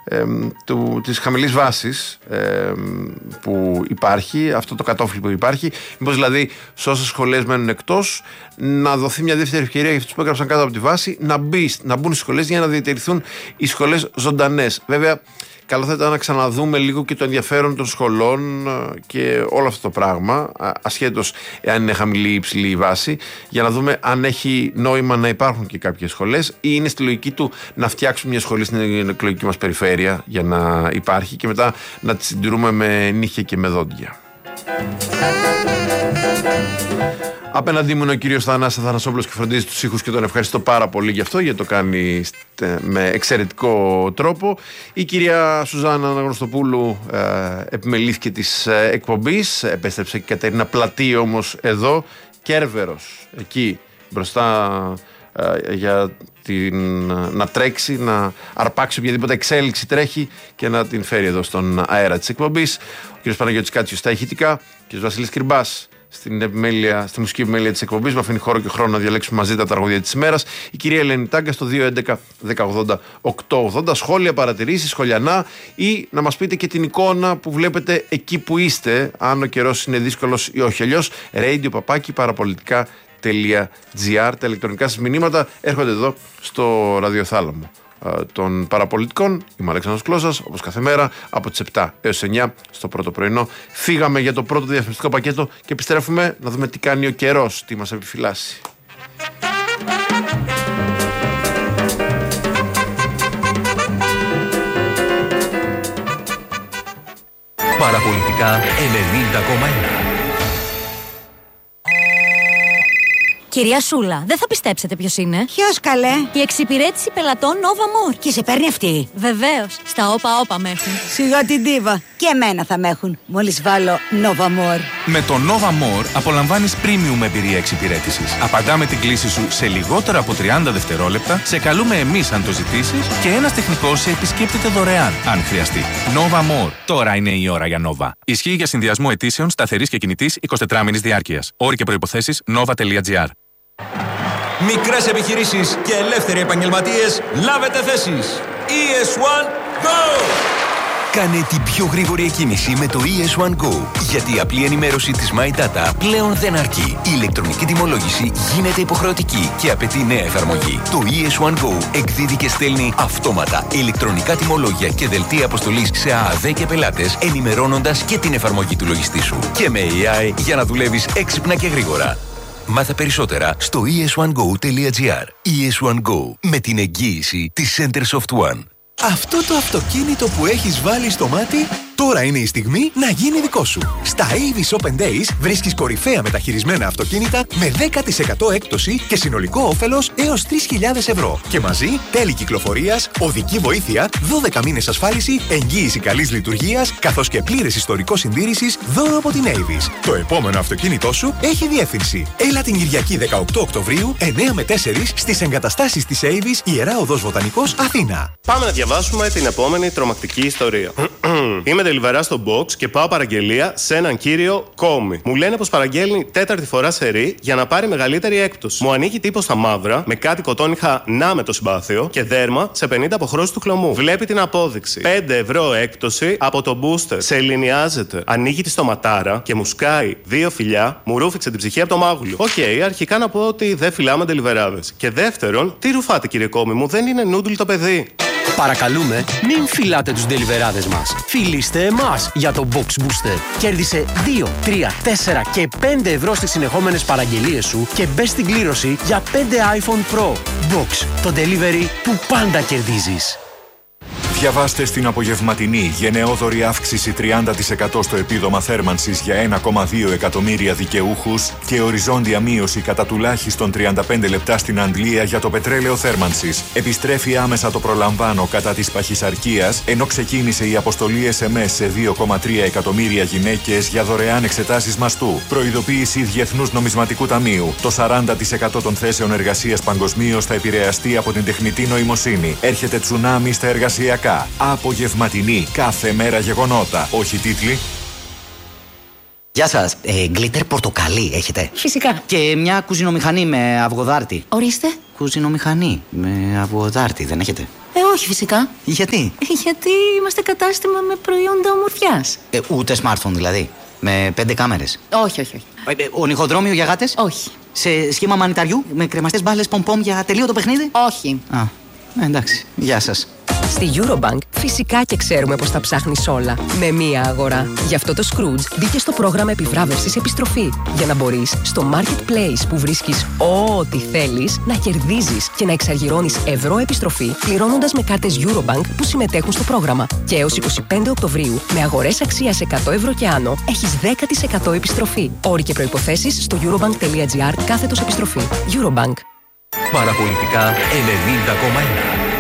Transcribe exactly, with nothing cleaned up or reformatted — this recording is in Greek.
ε, του, της χαμηλής βάσης ε, που υπάρχει, αυτό το κατόφλι που υπάρχει. Μήπως δηλαδή σε όσες σχολές μένουν εκτός να δοθεί μια δεύτερη ευκαιρία για αυτούς που έγραψαν κάτω από τη βάση να, μπει, να μπουν στις σχολές για να διατηρηθούν οι σχολές ζωντανές. Βέβαια, καλό θα ήταν να ξαναδούμε λίγο και το ενδιαφέρον των σχολών και όλο αυτό το πράγμα, ασχέτως εάν είναι χαμηλή ή υψηλή η βάση, για να δούμε αν έχει νόημα να υπάρχουν και κάποιες σχολές ή είναι στη λογική του να φτιάξουμε μια σχολή στην εκλογική μας περιφέρεια για να υπάρχει και μετά να τη συντηρούμε με νύχια και με δόντια. Απέναντί μου είναι ο κύριος Θανάσης Αθανασόπουλος και φροντίζει τους ήχους και τον ευχαριστώ πάρα πολύ γι' αυτό, γιατί το κάνει με εξαιρετικό τρόπο. Η κυρία Σουζάννα Αναγνωστοπούλου ε, επιμελήθηκε της ε, εκπομπής, επέστρεψε και η Κατερίνα Πλατή όμως εδώ, Κέρβερος εκεί μπροστά ε, για την, να τρέξει, να αρπάξει οποιαδήποτε εξέλιξη τρέχει και να την φέρει εδώ στον αέρα της εκπομπής. Ο κύριος Παναγιώτης Κάτσιος στα ηχητικά, ο κύριος Βασίλης Κυρμπάς στην, επιμέλεια, στη μουσική επιμέλεια της εκπομπής. Μου αφήνει χώρο και χρόνο να διαλέξουμε μαζί τα τραγούδια της ημέρας. Η κυρία Ελένη Τάγκα στο δύο έντεκα δέκα ογδόντα οκτακόσια ογδόντα. Σχόλια, παρατηρήσεις, σχολιανά ή να μας πείτε και την εικόνα που βλέπετε εκεί που είστε, αν ο καιρός είναι δύσκολος ή όχι. Αλλιώς, radio παπάκι παραπολιτικά τελεία τζι άρ. Τα ηλεκτρονικά σας μηνύματα έρχονται εδώ στο ραδιοθάλαμο των παραπολιτικών. Είμαι ο Αλέξανδρος Κλώσσας, όπως κάθε μέρα από τις επτά έως εννιά στο πρώτο πρωινό. Φύγαμε για το πρώτο διαφημιστικό πακέτο και επιστρέφουμε να δούμε τι κάνει ο καιρός, τι μας επιφυλάσσει. Παραπολιτικά ενενήντα κόμμα ένα. Κυρία Σούλα, δεν θα πιστέψετε ποιος είναι. Ποιος, καλέ? Η εξυπηρέτηση πελατών Nova More. Και σε παίρνει αυτή? Βεβαίως. Στα όπα όπα με έχουν. Σιγά την τίβα. Και εμένα θα με έχουν. Μόλις βάλω Nova More. Με το Nova More απολαμβάνεις premium εμπειρία εξυπηρέτησης. Απαντάμε την κλήση σου σε λιγότερα από τριάντα δευτερόλεπτα, σε καλούμε εμείς αν το ζητήσεις και ένας τεχνικός σε επισκέπτεται δωρεάν αν χρειαστεί. Nova More. Τώρα είναι η ώρα για Nova. Ισχύει για συνδυασμό αιτήσεων σταθερής και κινητής εικοσιτετράωρης διάρκειας. Όροι και προϋποθέσεις nova τελεία τζι άρ. Μικρές επιχειρήσεις και ελεύθεροι επαγγελματίες, λάβετε θέσεις. ι ες one Go! Κάνε την πιο γρήγορη εκκίνηση με το ι ες one Go. Γιατί η απλή ενημέρωση της My Data πλέον δεν αρκεί. Η ηλεκτρονική τιμολόγηση γίνεται υποχρεωτική και απαιτεί νέα εφαρμογή. Το ι ες one Go εκδίδει και στέλνει αυτόματα ηλεκτρονικά τιμολόγια και δελτία αποστολής σε ΑΑΔ και πελάτες, ενημερώνοντας και την εφαρμογή του λογιστή σου. Και με έι άι για να δουλεύεις έξυπνα και γρήγορα. Μάθε περισσότερα στο ι ες one go τελεία τζι άρ. ι ες one Go, με την εγγύηση της Centersoft One. Αυτό το αυτοκίνητο που έχεις βάλει στο μάτι, τώρα είναι η στιγμή να γίνει δικό σου. Στα Avis Open Days βρίσκεις κορυφαία μεταχειρισμένα αυτοκίνητα με δέκα τοις εκατό έκπτωση και συνολικό όφελος έως τρεις χιλιάδες ευρώ. Και μαζί τέλη κυκλοφορίας, οδική βοήθεια, δώδεκα μήνες ασφάλιση, εγγύηση καλής λειτουργίας, καθώς και πλήρες ιστορικό συντήρησης δώρο από την Avis. Το επόμενο αυτοκίνητό σου έχει διεύθυνση. Έλα την Κυριακή δεκαοκτώ Οκτωβρίου, εννιά με τέσσερα στις εγκαταστάσεις της Avis, Ιερά Οδός Βοτανικός, Αθήνα. Πάμε να διαβάσουμε την επόμενη τρομακτική ιστορία. Είμαι τελιβερά στο box και πάω παραγγελία σε έναν κύριο Κόμι. Μου λένε πως παραγγέλνει τέταρτη φορά σερί για να πάρει μεγαλύτερη έκπτωση. Μου ανοίγει τύπος στα μαύρα, με κάτι κοτόνιχα να με το συμπάθειο και δέρμα σε πενήντα αποχρώσεις του χλωμού. Βλέπει την απόδειξη. πέντε ευρώ έκπτωση από το booster. Σε ελληνιάζεται. Ανοίγει τη στοματάρα και μου σκάει δύο φιλιά, μου ρούφηξε την ψυχή από το μάγουλο. Οκ, okay, αρχικά να πω ότι δεν φυλάμε τελιβεράδες. Και δεύτερον, τι ρουφάτε κύριε Κόμι μου, δεν είναι νούντλ το παιδί. Παρακαλούμε, μην φυλάτε τους ντελιβεράδες μας. Φιλήστε εμάς για το Box Booster. Κέρδισε δύο, τρία, τέσσερα και πέντε ευρώ στις συνεχόμενες παραγγελίες σου και μπες στην κλήρωση για πέντε iPhone Pro. Box, το delivery που πάντα κερδίζεις. Διαβάστε στην απογευματινή γενναιόδορη αύξηση τριάντα τοις εκατό στο επίδομα θέρμανσης για ένα κόμμα δύο εκατομμύρια δικαιούχους και οριζόντια μείωση κατά τουλάχιστον τριάντα πέντε λεπτά στην αντλία για το πετρέλαιο θέρμανσης. Επιστρέφει άμεσα το προλαμβάνω κατά της παχυσαρκίας, ενώ ξεκίνησε η αποστολή ες εμ ες σε δύο κόμμα τρία εκατομμύρια γυναίκες για δωρεάν εξετάσεις μαστού. Προειδοποίηση Διεθνούς Νομισματικού Ταμείου. Το σαράντα τοις εκατό των θέσεων εργασίας παγκοσμίως θα επηρεαστεί από την τεχνητή νοημοσύνη. Έρχεται τσουνάμι στα εργασιακά. Απογευματινή, κάθε μέρα γεγονότα. Όχι τίτλοι. Γεια σας. Ε, γκλίτερ πορτοκαλί έχετε? Φυσικά. Και μια κουζινομηχανή με αυγοδάρτη. Ορίστε. Κουζινομηχανή με αυγοδάρτη δεν έχετε? Ε, όχι φυσικά. Γιατί? Γιατί είμαστε κατάστημα με προϊόντα ομορφιάς. Ε, ούτε smartphone δηλαδή. Με πέντε κάμερες. Όχι, όχι, όχι. Ε, ε, ονυχοδρόμιο για γάτες. Όχι. Σε σχήμα μανιταριού με κρεμαστές μπάλες πομ-πομ για τελείωτο παιχνίδι. Όχι. Α, ε, εντάξει. Γεια σας. Στη Eurobank φυσικά και ξέρουμε πως τα ψάχνεις όλα με μία αγορά. Γι' αυτό το Scrooge μπήκε στο πρόγραμμα επιβράβευσης επιστροφή. Για να μπορείς στο Marketplace που βρίσκεις ό,τι θέλεις να κερδίζεις και να εξαργυρώνεις ευρώ επιστροφή πληρώνοντας με κάρτες Eurobank που συμμετέχουν στο πρόγραμμα. Και έως είκοσι πέντε Οκτωβρίου με αγορές αξίας εκατό ευρώ και άνω έχεις δέκα τοις εκατό επιστροφή. Όροι και προϋποθέσεις στο eurobank.gr κάθετος επιστροφή. Eurobank. Παραπολιτικά ενενήντα κόμμα ένα.